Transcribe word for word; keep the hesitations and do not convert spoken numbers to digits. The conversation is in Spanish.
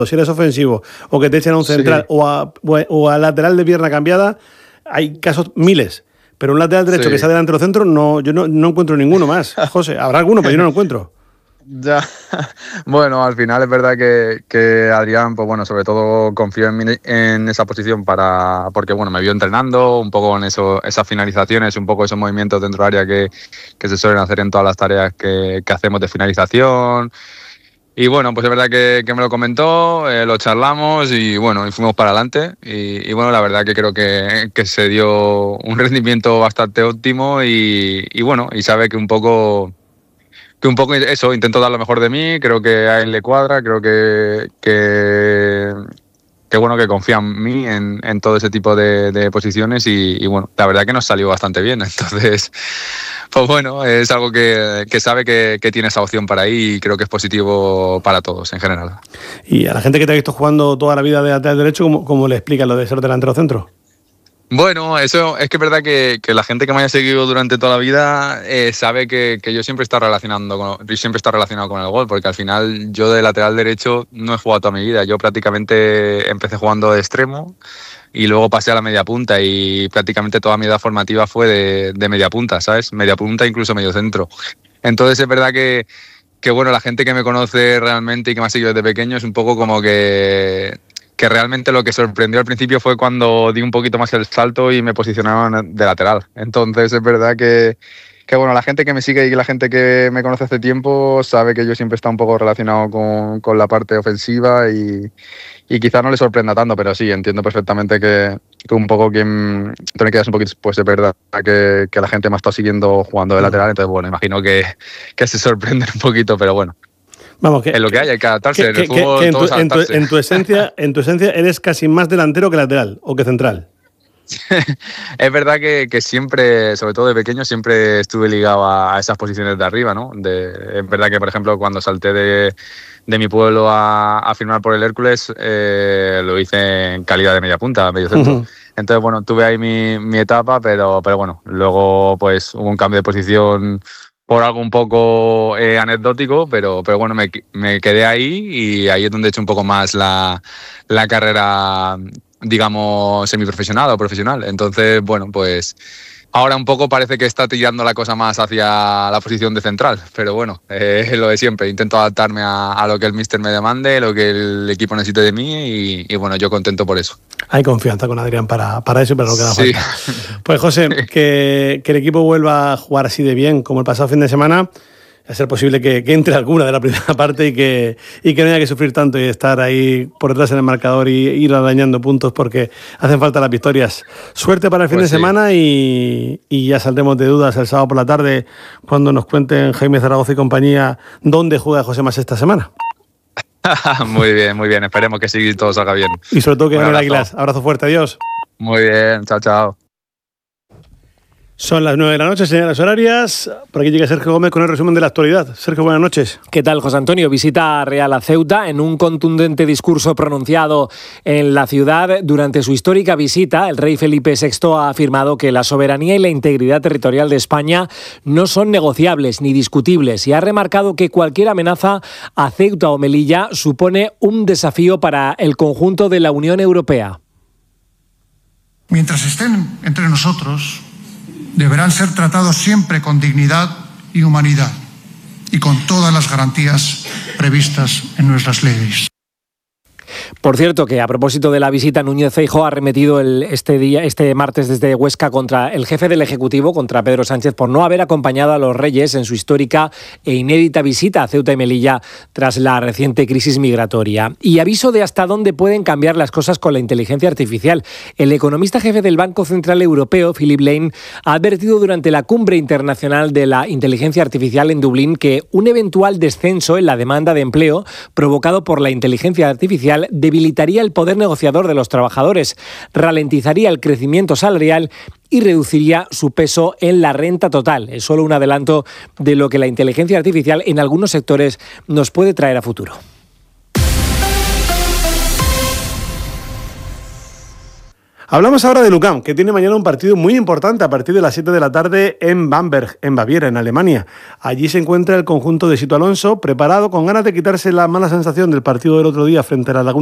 si eres ofensivo o que te echen a un central, sí, o, a, o a lateral de pierna cambiada, hay casos miles. Pero un lateral derecho, sí, que sea delantero centro, no, yo no, no encuentro ninguno más. José, habrá alguno, pero yo no lo encuentro. Ya, bueno, al final es verdad que, que Adrián, pues bueno, sobre todo confío en, mi, en esa posición para, porque bueno, me vio entrenando un poco con eso, esas finalizaciones, un poco esos movimientos dentro del área que, que se suelen hacer en todas las tareas que, que hacemos de finalización. Y bueno, pues es verdad que, que me lo comentó, eh, lo charlamos y bueno, y fuimos para adelante. Y, y bueno, la verdad que creo que, que se dio un rendimiento bastante óptimo y, y bueno, y sabe que un poco... que un poco eso, intento dar lo mejor de mí, creo que a él le cuadra, creo que, que, que bueno, que confía en mí en, en todo ese tipo de, de posiciones y, y bueno, la verdad que nos salió bastante bien, entonces, pues bueno, es algo que, que sabe que, que tiene esa opción para ahí y creo que es positivo para todos en general. Y a la gente que te ha visto jugando toda la vida de lateral derecho, ¿cómo, cómo le explicas lo de ser delantero centro? Bueno, eso es que es verdad que, que la gente que me haya seguido durante toda la vida eh, sabe que, que yo siempre he estado relacionando con, siempre he estado relacionado con el gol, porque al final yo de lateral derecho no he jugado toda mi vida. Yo prácticamente empecé jugando de extremo y luego pasé a la media punta y prácticamente toda mi edad formativa fue de, de media punta, ¿sabes? Media punta, incluso medio centro. Entonces es verdad que, que bueno, la gente que me conoce realmente y que me ha seguido desde pequeño es un poco como que... que realmente lo que sorprendió al principio fue cuando di un poquito más el salto y me posicionaron de lateral. Entonces es verdad que, que bueno, la gente que me sigue y la gente que me conoce hace tiempo sabe que yo siempre he estado un poco relacionado con, con la parte ofensiva y, y quizás no le sorprenda tanto, pero sí, entiendo perfectamente que, que un poco quien te me quedas un poquito, pues es verdad que, que la gente me ha estado siguiendo jugando de lateral, entonces bueno, imagino que, que se sorprenden un poquito, pero bueno. Vamos, que, es lo que hay, hay que adaptarse. Que, en el que, fútbol que en, todos tu, en, tu, en, tu esencia, en tu esencia eres casi más delantero que lateral o que central. Es verdad que, que siempre, sobre todo de pequeño, siempre estuve ligado a, a esas posiciones de arriba, ¿no? De, es verdad que, por ejemplo, cuando salté de, de mi pueblo a, a firmar por el Hércules, eh, lo hice en calidad de media punta, medio centro. Uh-huh. Entonces, bueno, tuve ahí mi, mi etapa, pero, pero bueno, luego pues hubo un cambio de posición por algo un poco eh, anecdótico, pero, pero bueno, me, me quedé ahí y ahí es donde he hecho un poco más la, la carrera, digamos, semiprofesional o profesional. Entonces, bueno, pues ahora un poco parece que está tirando la cosa más hacia la posición de central, pero bueno, eh, es lo de siempre. Intento adaptarme a, a lo que el míster me demande, lo que el equipo necesite de mí y, y bueno, yo contento por eso. Hay confianza con Adrián para, para eso y para lo que da sí. falta. Pues José, que, que el equipo vuelva a jugar así de bien como el pasado fin de semana, a ser posible que, que entre alguna de la primera parte y que, y que no haya que sufrir tanto y estar ahí por detrás en el marcador y ir arañando puntos porque hacen falta las victorias. Suerte para el fin pues de sí. semana y, y ya saldremos de dudas el sábado por la tarde cuando nos cuenten Jaime Zaragoza y compañía dónde juega José Mas esta semana. Muy bien, muy bien. Esperemos que sí todo salga bien. Y sobre todo que gane el Águilas. Abrazo fuerte, adiós. Muy bien, chao, chao. Son las nueve de la noche, señoras horarias. Por aquí llega Sergio Gómez con el resumen de la actualidad. Sergio, buenas noches. ¿Qué tal, José Antonio? Visita Real a Ceuta en un contundente discurso pronunciado en la ciudad. Durante su histórica visita, el rey Felipe sexto ha afirmado que la soberanía y la integridad territorial de España no son negociables ni discutibles y ha remarcado que cualquier amenaza a Ceuta o Melilla supone un desafío para el conjunto de la Unión Europea. Mientras estén entre nosotros, deberán ser tratados siempre con dignidad y humanidad y con todas las garantías previstas en nuestras leyes. Por cierto, que a propósito de la visita, Núñez Feijóo ha arremetido el, este, día, este martes desde Huesca contra el jefe del Ejecutivo, contra Pedro Sánchez, por no haber acompañado a los Reyes en su histórica e inédita visita a Ceuta y Melilla tras la reciente crisis migratoria. Y aviso de hasta dónde pueden cambiar las cosas con la inteligencia artificial. El economista jefe del Banco Central Europeo, Philip Lane, ha advertido durante la Cumbre Internacional de la Inteligencia Artificial en Dublín que un eventual descenso en la demanda de empleo provocado por la inteligencia artificial debilitaría el poder negociador de los trabajadores, ralentizaría el crecimiento salarial y reduciría su peso en la renta total. Es solo un adelanto de lo que la inteligencia artificial en algunos sectores nos puede traer a futuro. Hablamos ahora de Lucam, que tiene mañana un partido muy importante a partir de las siete de la tarde en Bamberg, en Baviera, en Alemania. Allí se encuentra el conjunto de Sito Alonso, preparado con ganas de quitarse la mala sensación del partido del otro día frente a la Laguna